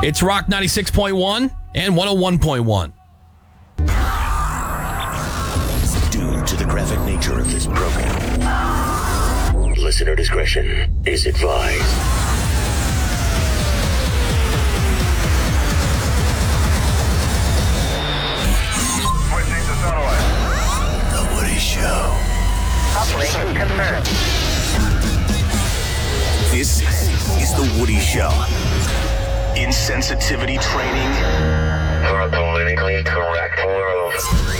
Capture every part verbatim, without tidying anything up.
It's Rock ninety-six point one and one oh one point one. Due to the graphic nature of this program, listener discretion is advised. Switching to satellite. The Woody Show. Operation confirmed. This is The Woody Show. Insensitivity training for a politically correct world.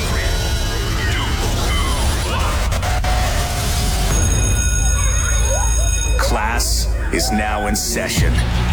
Class is now in session.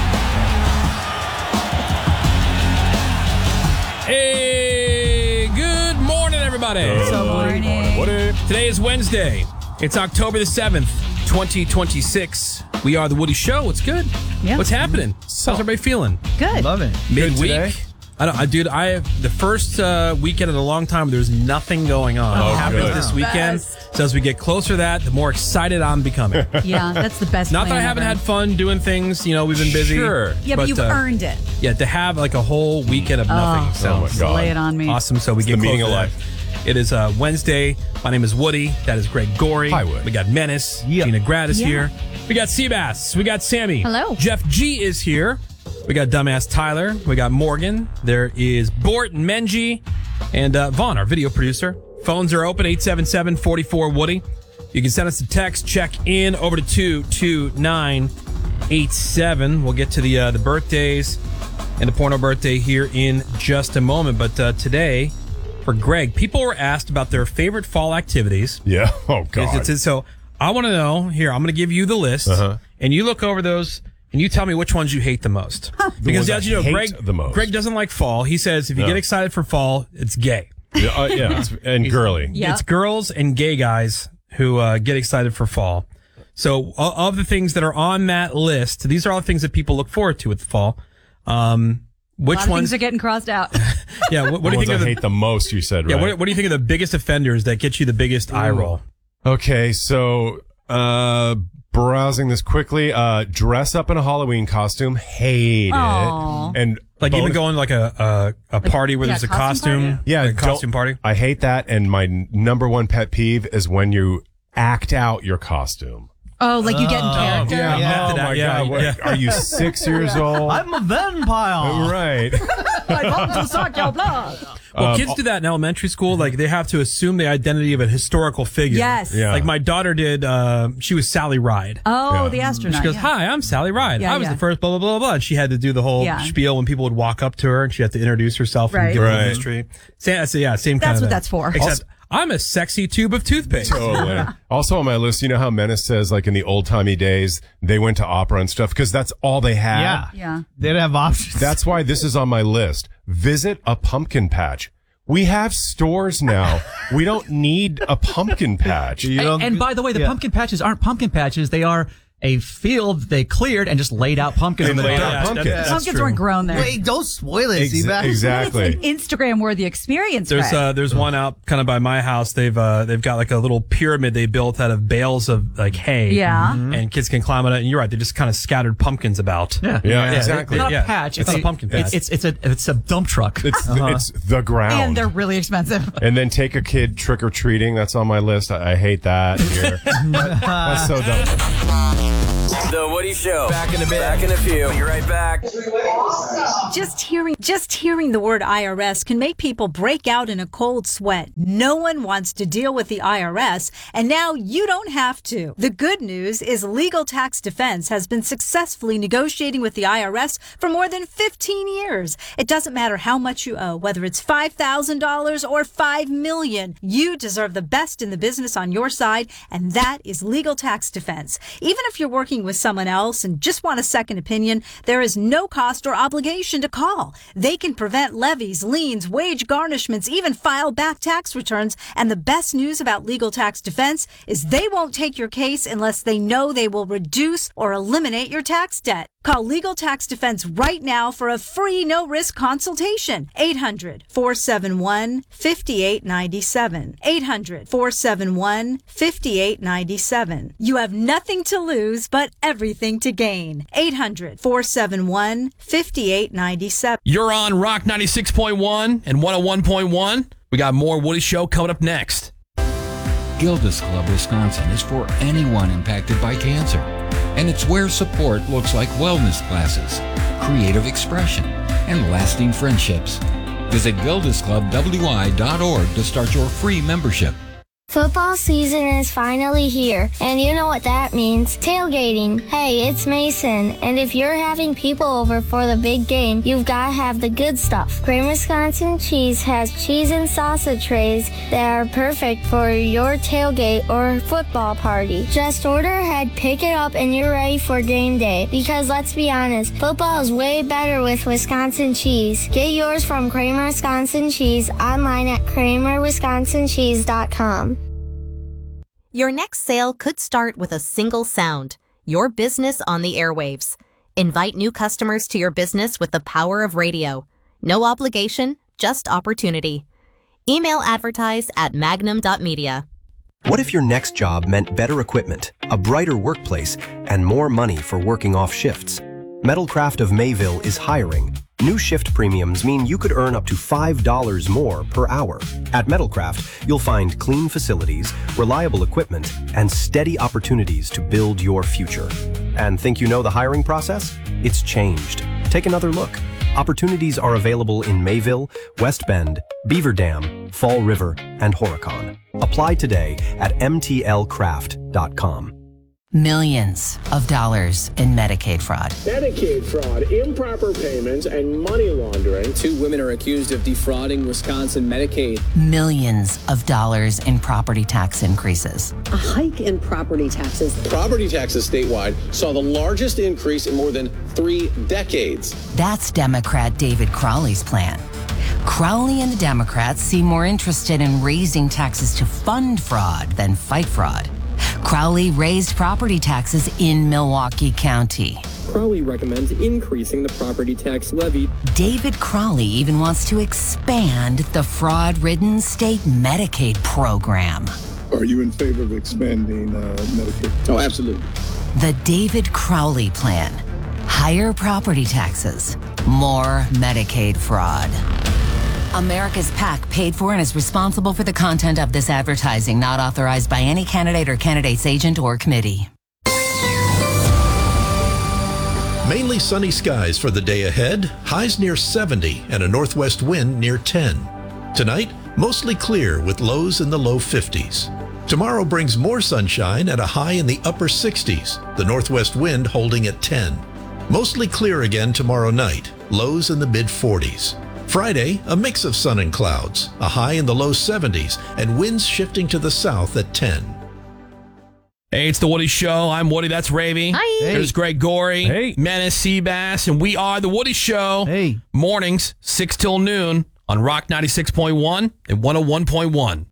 Hey, good morning, everybody. Good morning. Today is Wednesday. It's October the seventh, twenty twenty-six. We are The Woody Show. What's good? Yeah. What's happening? How's everybody feeling? Good. Love it. Midweek? I don't, I, dude, I have the first uh, weekend in a long time where there's nothing going on. Oh, it happens good. this weekend. Best. So as we get closer to that, the more excited I'm becoming. Yeah, that's the best. Not that plan I haven't ever. had fun doing things. You know, we've been busy. Sure. Yeah, but, you've uh, earned it. Yeah, to have like a whole weekend of nothing. Oh, so my God. lay it on me. awesome. So we It's get the meaning closer of to life. that. It is uh, Wednesday. My name is Woody. That is Greg Gorey. Hi, Wood. We got Menace. Yep. Gina Gratis Yeah. here. We got Seabass. We got Sammy. Hello. Jeff G is here. We got Dumbass Tyler. We got Morgan. There is Bort and Menji. And uh, Vaughn, our video producer. Phones are open, eight seven seven, four four, Woody. You can send us a text. Check in over to two two nine eight seven. We'll get to the uh, the birthdays and the porno birthday here in just a moment. But uh, today, for Greg, people were asked about their favorite fall activities. Yeah. Oh, God. It's- it's- so I want to know, here, I'm going to give you the list, Uh-huh. and you look over those, and you tell me which ones you hate the most. Because ones as I you know, hate Greg, the most. Greg doesn't like fall. He says if you No. get excited for fall, it's gay. yeah, uh, yeah it's, and girly. Yeah. It's girls and gay guys who uh, get excited for fall. So o- of the things that are on that list, these are all the things that people look forward to with the fall. Um, A which lot of ones? things are getting crossed out. Yeah. What, what the do you ones think I of the? hate the most, you said, Yeah. right? What, what do you think of the biggest offenders that get you the biggest eye roll? Okay, so uh browsing this quickly, uh dress up in a Halloween costume, hate Aw. it. And Like even bonus- going to like a a, a party where yeah, there's a costume costume, party? yeah, like a don't- costume party. I hate that, and my n- number one pet peeve is when you act out your costume. Oh, like you get in character? yeah. Oh Method my act, yeah, God, what- yeah. Are you six years old? I'm a vampire. Right. I want to suck your blood. Well, Um, kids do that in elementary school. Like they have to assume the identity of a historical figure. Yes. Yeah. Like my daughter did. Uh, she was Sally Ride. Oh, Yeah. the astronaut. She goes, yeah. "Hi, I'm Sally Ride. Yeah, I was yeah. the first blah blah blah blah." And she had to do the whole Yeah. spiel when people would walk up to her, and she had to introduce herself Right. and give them Right. the history. Same, so yeah, same kind That's of what thing. that's for. Except I'm a sexy tube of toothpaste. Totally. Also on my list, you know how Menace says, like in the old timey days, they went to opera and stuff because that's all they had. Yeah. Yeah. They don't have options. That's why this is on my list. Visit a pumpkin patch. We have stores now. We don't need a pumpkin patch. You don't- And by the way, the yeah. pumpkin patches aren't pumpkin patches. They are a field they cleared and just laid out pumpkins in the laid dirt. out pumpkins. That's Pumpkins true. weren't grown there. Wait, don't spoil it, Ex- Seabass. exactly. It's an Instagram-worthy experience, There's Greg. uh there's one out kind of by my house. They've uh they've got like a little pyramid they built out of bales of like hay. Yeah. And kids can climb on it. And you're right, they just kind of scattered pumpkins about. Yeah. Yeah, exactly. It's not Yeah. a patch. It's not a pumpkin patch. It's, it's, it's a it's a dump truck. It's the, it's the ground. and they're really expensive. And then take a kid trick or treating. That's on my list. I, I hate that here. That's so dumb. The Woody Show. Back in a bit. Back in a few. Be right back. Just hearing just hearing the word I R S can make people break out in a cold sweat. No one wants to deal with the I R S, and now you don't have to. The good news is Legal Tax Defense has been successfully negotiating with the I R S for more than fifteen years. It doesn't matter how much you owe, whether it's five thousand dollars or five million dollars. You deserve the best in the business on your side, and that is Legal Tax Defense. Even if you're working with someone else and just want a second opinion, there is no cost or obligation to call. They can prevent levies, liens, wage garnishments, even file back tax returns. And the best news about Legal Tax Defense is they won't take your case unless they know they will reduce or eliminate your tax debt. Call Legal Tax Defense right now for a free no-risk consultation. eight hundred, four seven one, five eight nine seven. eight hundred, four seven one, five eight nine seven. You have nothing to lose lose, but everything to gain. eight hundred, four seven one, five eight nine seven. You're on Rock ninety-six point one and one oh one point one. We got more Woody Show coming up next. Gilda's Club Wisconsin is for anyone impacted by cancer. And it's where support looks like wellness classes, creative expression, and lasting friendships. Visit gildas club w i dot org to start your free membership. Football season is finally here, and you know what that means. Tailgating. Hey, it's Mason, and if you're having people over for the big game, you've got to have the good stuff. Kramer Wisconsin Cheese has cheese and salsa trays that are perfect for your tailgate or football party. Just order ahead, pick it up, and you're ready for game day. Because let's be honest, football is way better with Wisconsin cheese. Get yours from Kramer Wisconsin Cheese online at kramer wisconsin cheese dot com. Your next sale could start with a single sound, your business on the airwaves. Invite new customers to your business with the power of radio. No obligation, just opportunity. Email advertise at magnum dot media. What if your next job meant better equipment, a brighter workplace, and more money for working off shifts? Metalcraft of Mayville is hiring. New shift premiums mean you could earn up to five dollars more per hour. At Metalcraft, you'll find clean facilities, reliable equipment, and steady opportunities to build your future. And think you know the hiring process? It's changed. Take another look. Opportunities are available in Mayville, West Bend, Beaver Dam, Fall River, and Horicon. Apply today at m t l craft dot com. Millions of dollars in Medicaid fraud. Medicaid fraud, improper payments, and money laundering. Two women are accused of defrauding Wisconsin Medicaid. Millions of dollars in property tax increases. A hike in property taxes. Property taxes statewide saw the largest increase in more than three decades. That's Democrat David Crowley's plan. Crowley and the Democrats seem more interested in raising taxes to fund fraud than fight fraud. Crowley raised property taxes in Milwaukee County. Crowley recommends increasing the property tax levy. David Crowley even wants to expand the fraud-ridden state Medicaid program. Are you in favor of expanding uh, Medicaid? Oh, absolutely. The David Crowley plan. Higher property taxes, more Medicaid fraud. America's PAC paid for and is responsible for the content of this advertising, not authorized by any candidate or candidate's agent or committee. Mainly sunny skies for the day ahead, highs near seventy and a northwest wind near ten. Tonight, mostly clear with lows in the low fifties. Tomorrow brings more sunshine at a high in the upper sixties, the northwest wind holding at ten. Mostly clear again tomorrow night, lows in the mid forties. Friday, a mix of sun and clouds, a high in the low seventies, and winds shifting to the south at ten. Hey, it's the Woody Show. I'm Woody. That's Ravy. Hi. Hey. There's Greg Gorey. Hey. Menace Seabass. And we are the Woody Show. Hey. Mornings, six till noon on Rock ninety-six point one and one oh one point one.